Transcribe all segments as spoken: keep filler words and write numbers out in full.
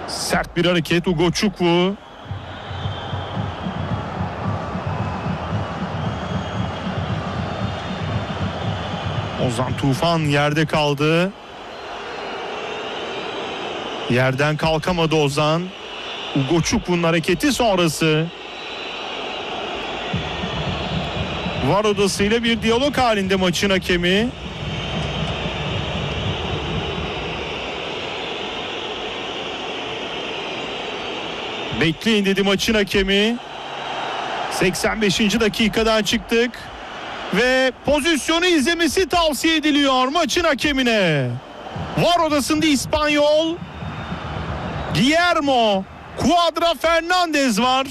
Sert bir hareket Ugo Chukwu. Ozan Tufan yerde kaldı. Yerden kalkamadı Ozan. Ugo Chukwu'nun hareketi sonrası. VAR odasıyla bir diyalog halinde maçın hakemi. Bekleyin dedi maçın hakemi. seksen beşinci dakikadan çıktık. Ve pozisyonu izlemesi tavsiye ediliyor maçın hakemine. VAR odasında İspanyol Guillermo Cuadra Fernandez var.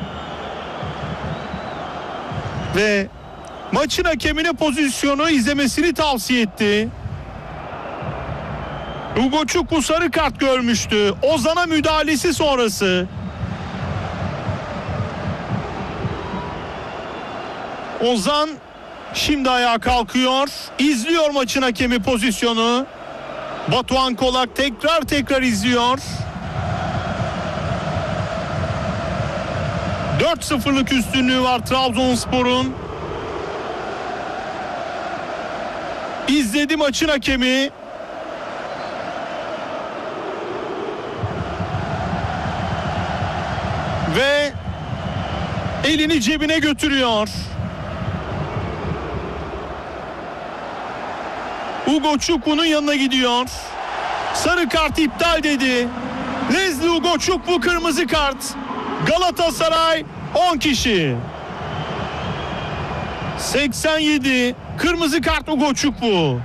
Ve maçın hakemine pozisyonu izlemesini tavsiye etti. Ugo Chukwu sarı kart görmüştü. Ozan'a müdahalesi sonrası. Ozan şimdi ayağa kalkıyor. İzliyor maçın hakemi pozisyonu. Batuhan Kolak tekrar tekrar izliyor. dört sıfırlık üstünlüğü var Trabzonspor'un. İzledi maçın hakemi. Ve elini cebine götürüyor. Ugo Chukwu'nun yanına gidiyor. Sarı kart iptal dedi. Leslie Ugo Chukwu kırmızı kart. Galatasaray on kişi. seksen yedi kırmızı kart Ugo Chukwu.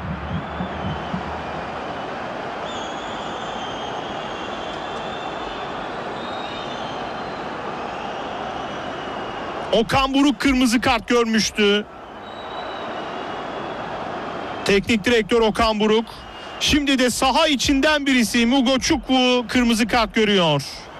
Okan Buruk kırmızı kart görmüştü. Teknik direktör Okan Buruk. Şimdi de saha içinden birisi Ugo Chukwu kırmızı kart görüyor.